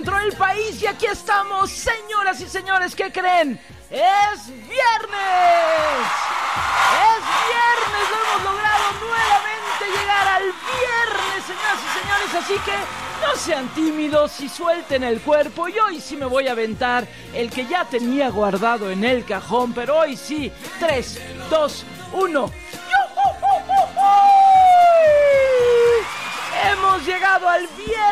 Dentro del país y aquí estamos, señoras y señores, ¿qué creen? ¡Es viernes! ¡Es viernes! Lo hemos logrado nuevamente llegar al viernes, señoras y señores, así que no sean tímidos y suelten el cuerpo. Y hoy sí me voy a aventar el que ya tenía guardado en el cajón, pero hoy sí, 3, 2, 1... Hemos llegado al viernes.